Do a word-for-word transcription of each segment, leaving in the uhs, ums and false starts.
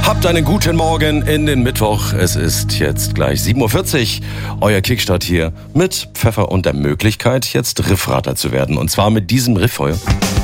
Habt einen guten Morgen in den Mittwoch. Es ist jetzt gleich sieben Uhr vierzig. Euer Kickstart hier mit Pfeffer und der Möglichkeit, jetzt Riffrater zu werden. Und zwar mit diesem Riff heute.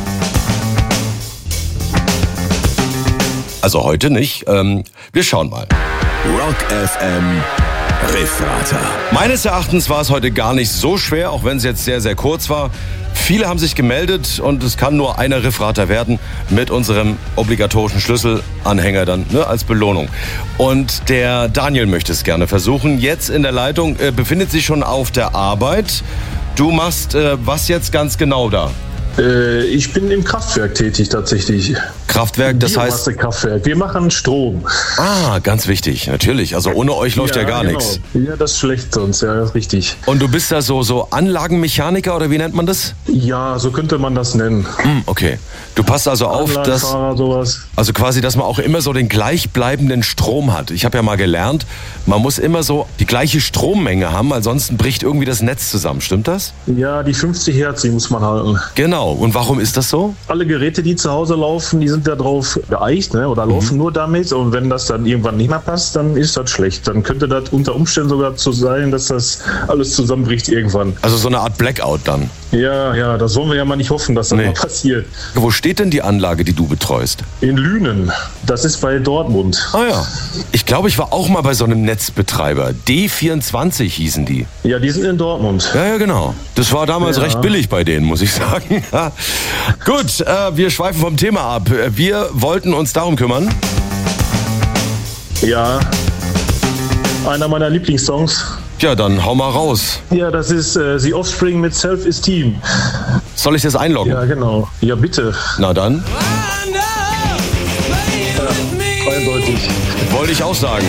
Also heute nicht. Ähm, wir schauen mal. Rock F M Riffrater. Meines Erachtens war es heute gar nicht so schwer, auch wenn es jetzt sehr, sehr kurz war. Viele haben sich gemeldet und es kann nur einer Riffrater werden mit unserem obligatorischen Schlüsselanhänger dann, ne, als Belohnung. Und der Daniel möchte es gerne versuchen. Jetzt in der Leitung, äh, befindet sich schon auf der Arbeit. Du machst äh, was jetzt ganz genau da? Äh, ich bin im Kraftwerk tätig tatsächlich. Kraftwerk, das heißt... Biomasse-Kraftwerk. Wir machen Strom. Ah, ganz wichtig, natürlich. Also ohne euch läuft ja, ja gar genau. nichts. Ja, das ist schlecht sonst, ja, das ist richtig. Und du bist da so, so Anlagenmechaniker oder wie nennt man das? Ja, so könnte man das nennen. Hm, okay. Du passt also auf, dass... sowas. Also quasi, dass man auch immer so den gleichbleibenden Strom hat. Ich habe ja mal gelernt, man muss immer so die gleiche Strommenge haben, ansonsten bricht irgendwie das Netz zusammen. Stimmt das? Ja, die fünfzig Hertz, die muss man halten. Genau. Und warum ist das so? Alle Geräte, die zu Hause laufen, die sind da drauf geeicht, ne? Oder laufen mhm. nur damit. Und wenn das dann irgendwann nicht mehr passt, dann ist das schlecht. Dann könnte das unter Umständen sogar so sein, dass das alles zusammenbricht irgendwann. Also so eine Art Blackout dann? Ja, ja, das wollen wir ja mal nicht hoffen, dass das nee. mal passiert. Wo steht denn die Anlage, die du betreust? In Lünen. Das ist bei Dortmund. Ah ja. Ich glaube, ich war auch mal bei so einem Netzbetreiber. D vierundzwanzig hießen die. Ja, die sind in Dortmund. Ja, ja, genau. Das war damals ja. recht billig bei denen, muss ich sagen. Gut, äh, wir schweifen vom Thema ab. Wir wollten uns darum kümmern. Ja, einer meiner Lieblingssongs. Ja, dann hau mal raus. Ja, das ist äh, The Offspring mit Self-Esteem. Soll ich das einloggen? Ja, genau. Ja, bitte. Na dann. Ja, eindeutig. Wollte ich auch sagen.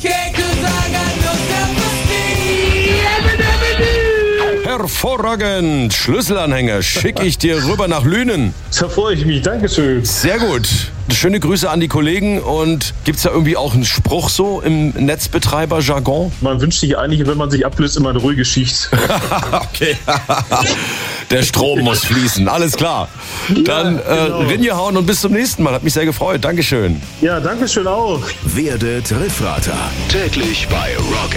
Hervorragend. Schlüsselanhänger schicke ich dir rüber nach Lünen. Da freue ich mich. Dankeschön. Sehr gut. Schöne Grüße an die Kollegen. Und gibt's da irgendwie auch einen Spruch so im Netzbetreiber-Jargon? Man wünscht sich eigentlich, wenn man sich ablöst, immer eine ruhige Schicht. Okay. Der Strom muss fließen. Alles klar. Dann ja, genau. äh, Rinje hauen und bis zum nächsten Mal. Hat mich sehr gefreut. Dankeschön. Ja, Dankeschön auch. Werdet Riffrater. Täglich bei Rock